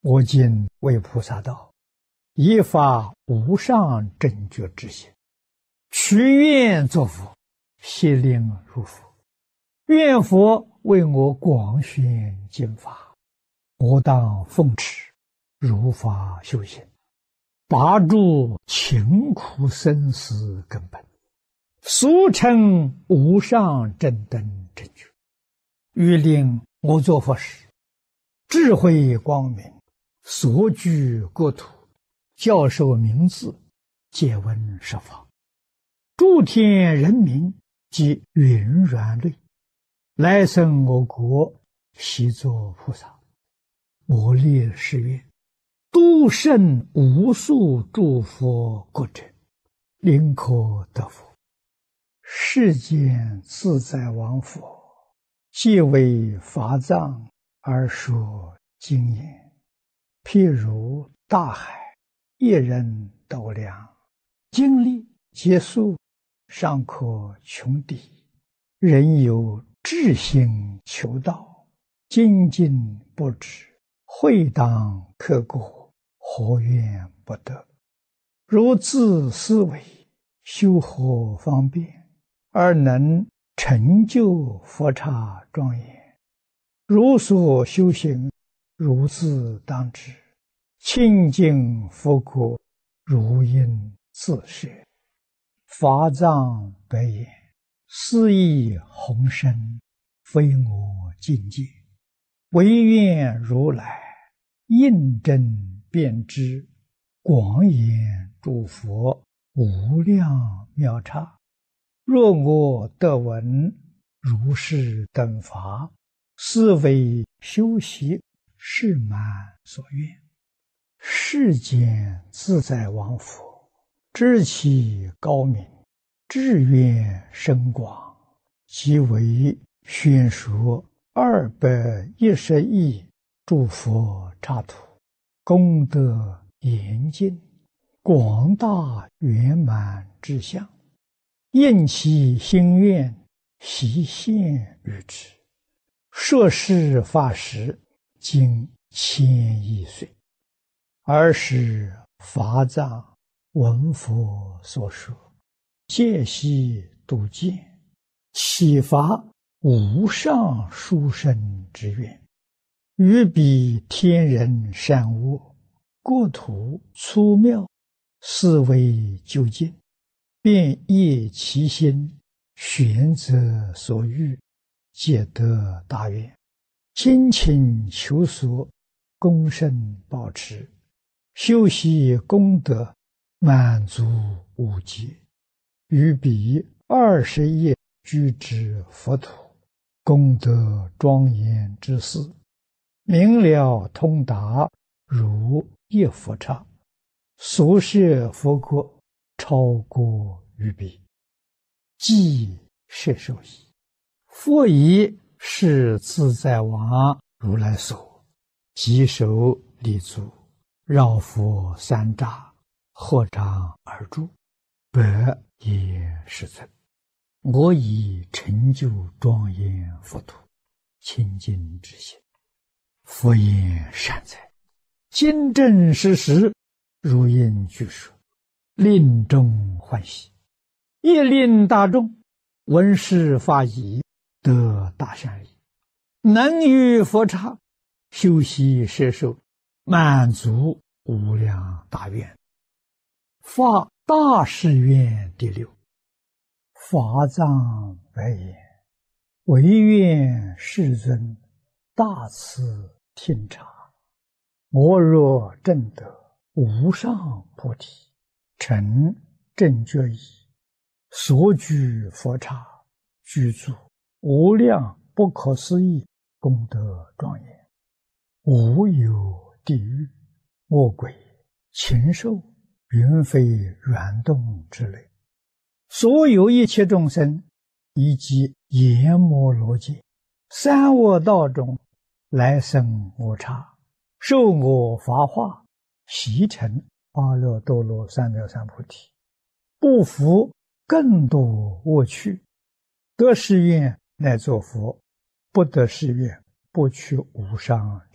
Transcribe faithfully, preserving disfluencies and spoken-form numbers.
我今为菩萨道，以发无上正觉之心，许愿作佛，悉令入佛。愿佛为我广宣经法，我当奉持，如法修行，拔除勤苦生死根本，俗称无上正等正觉。欲令我作佛时，智慧光明，所居国土，教授名字，借闻十法，诸天人民及云软类，来生我国，悉作菩萨。我立誓愿，度胜无数诸佛国者，临可得佛。世间自在王佛，皆为法藏而说经言，譬如大海，一人斗量，经历结束，尚可穷敌。人有志心求道，精进不止，会当刻过，何怨不得？如自思维，修何方便，而能成就佛刹庄严？如所修行，如自当知，清净佛国，如应自摄。法藏白言，斯义宏深，非我境界，唯愿如来印证遍知，广演诸佛无量妙刹。若我得闻如是等法，斯为修习是满所愿。世间自在王佛，知其高明，志愿深广，即为宣说二百一十亿诸佛刹土，功德严尽，广大圆满之相，应其心愿，悉现于之。摄事法时，经千亿岁，尔时法藏闻佛所说，戒悉度见，启发无上殊胜之愿，于彼天人善恶，国土粗妙，思维究竟，便业其心，选择所欲，皆得大愿，精勤求索，功胜保持，修习功德，满足无极。于彼二十亿居之佛土，功德庄严之事，明了通达，如一佛刹，所摄佛国，超过于彼，即摄受矣。佛以是自在王如来所，稽首立足，绕佛三匝，合掌而住，百也世尊。我以成就庄严佛土，清净之心，佛言善哉，今正实实，如应具说，令众欢喜，亦令大众闻是法已，得大善利，能于佛刹修习摄受，满足无量大愿。发大誓愿第六。法藏白言，唯愿世尊大慈听察，我若证得无上菩提，成正觉已，所居佛刹，居住无量不可思议功德庄严，无有地狱、恶鬼、禽兽、云飞软动之类，所有一切众生，以及阎摩罗界、三恶道中来生我刹，受我法化，习成阿耨多罗三藐三菩提，不服更多恶趣，得誓愿乃作佛，不得誓愿不取无上